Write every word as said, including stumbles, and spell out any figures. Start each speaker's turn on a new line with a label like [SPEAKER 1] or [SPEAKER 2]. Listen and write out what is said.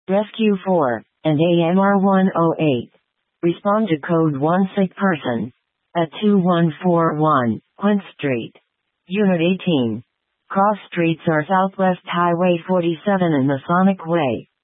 [SPEAKER 1] Rescue four, and A M R one oh eight. Respond to code one sick person. At two one four one, Quint Street. Unit eighteen. Cross streets are Southwest Highway forty-seven and Masonic Way.